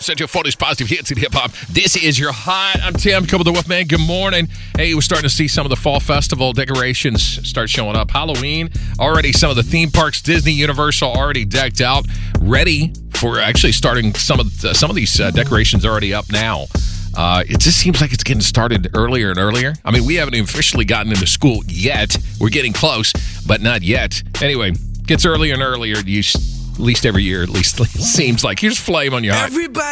Central 40s positive hits and hip hop. This is your hot. I'm Tim, couple of the Wolfman. Good morning. Hey, we're starting to see some of the fall festival decorations start showing up. Halloween, already some of the theme parks, Disney, Universal, already decked out, ready for actually starting some of these decorations already up now. It just seems like it's getting started earlier and earlier. I mean, we haven't even officially gotten into school yet. We're getting close, but not yet. Anyway, gets earlier and earlier. At least every year, at least it seems like. Here's Flame on your hot.